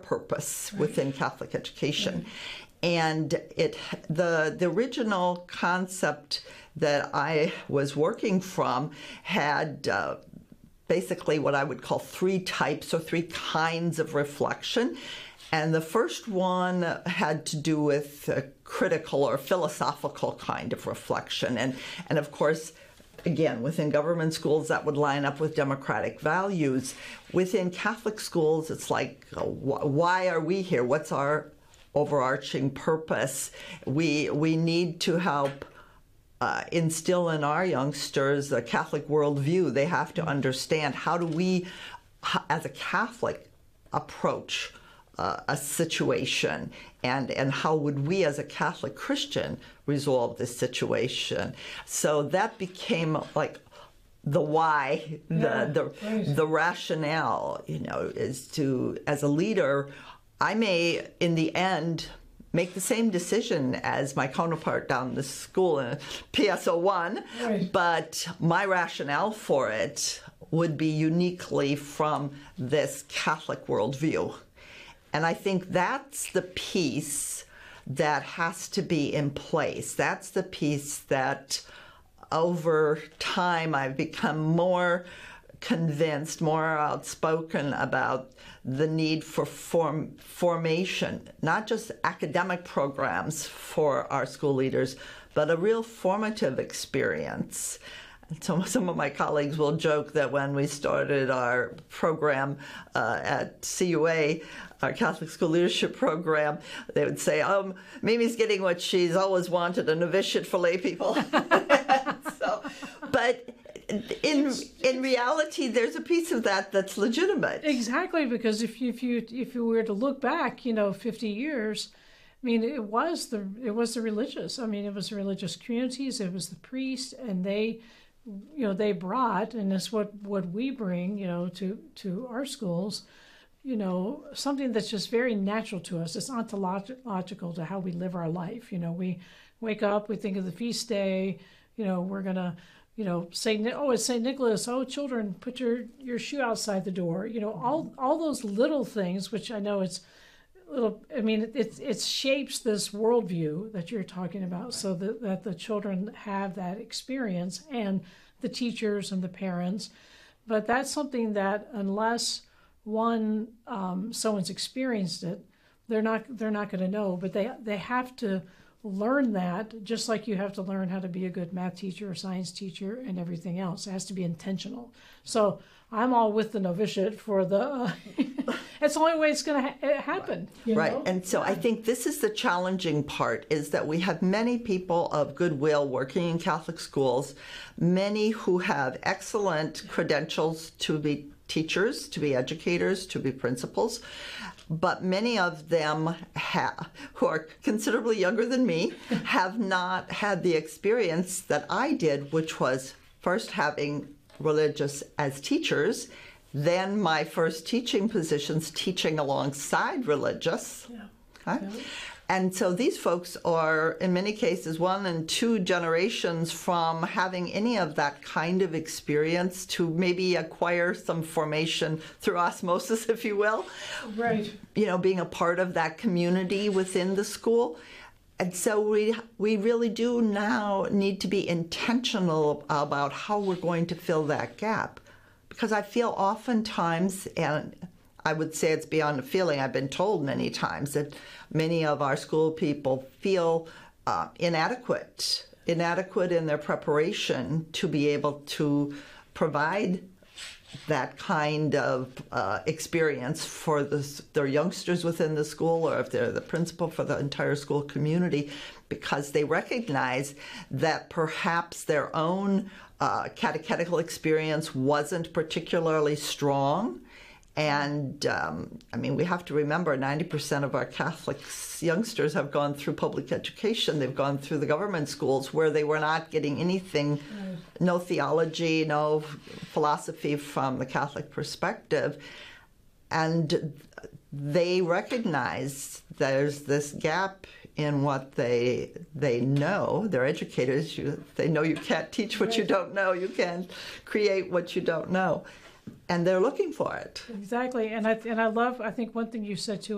purpose within Catholic education. And the original concept that I was working from had basically what I would call three types or three kinds of reflection. And the first one had to do with a critical or philosophical kind of reflection. And of course, again, within government schools, that would line up with democratic values. Within Catholic schools, it's like, why are we here? What's our overarching purpose? We need to help instill in our youngsters a Catholic worldview. They have to understand, how do we, as a Catholic, approach a situation, and how would we as a Catholic Christian resolve this situation? So that became like the why, the rationale, is to, as a leader, I may in the end make the same decision as my counterpart down the school in PSO1, but my rationale for it would be uniquely from this Catholic worldview. And I think that's the piece that has to be in place. That's the piece that over time I've become more convinced, more outspoken about the need for formation, not just academic programs for our school leaders, but a real formative experience. So some of my colleagues will joke that when we started our program at CUA, our Catholic School Leadership Program, they would say, Mimi's getting what she's always wanted, a novitiate for lay people. But in reality, there's a piece of that that's legitimate. Exactly, because if you were to look back, 50 years, I mean, it was the religious. I mean, it was the religious communities, it was the priests, and they brought, and that's what we bring, to our schools, something that's just very natural to us. It's ontological to how we live our life. We wake up, we think of the feast day, we're going to, say, it's St. Nicholas, children, put your shoe outside the door. All those little things, which I know it's little, I mean, it shapes this worldview that you're talking about, so that the children have that experience, and the teachers and the parents. But that's something that unless someone's experienced it, they're not going to know. But they have to learn that, just like you have to learn how to be a good math teacher or science teacher and everything else. It has to be intentional. So I'm all with the novitiate for the, it's the only way it's going to happen. Right. And so I think this is the challenging part, is that we have many people of goodwill working in Catholic schools, many who have excellent credentials to be teachers, to be educators, to be principals. But many of them who are considerably younger than me have not had the experience that I did, which was first having religious as teachers, then my first teaching positions teaching alongside religious. Yeah. Okay? Yeah. And so these folks are, in many cases, 1 and 2 generations from having any of that kind of experience to maybe acquire some formation through osmosis, if you will. Right. Being a part of that community within the school. And so we really do now need to be intentional about how we're going to fill that gap. Because I feel oftentimes, and I would say it's beyond a feeling, I've been told many times that many of our school people feel inadequate in their preparation to be able to provide that kind of experience for their youngsters within the school, or if they're the principal for the entire school community, because they recognize that perhaps their own catechetical experience wasn't particularly strong. And, we have to remember 90% of our Catholic youngsters have gone through public education. They've gone through the government schools where they were not getting anything, no theology, no philosophy from the Catholic perspective. And they recognize there's this gap in what they know. They're educators. They know you can't teach what you don't know. You can't create what you don't know. And they're looking for it. Exactly. And I think one thing you said too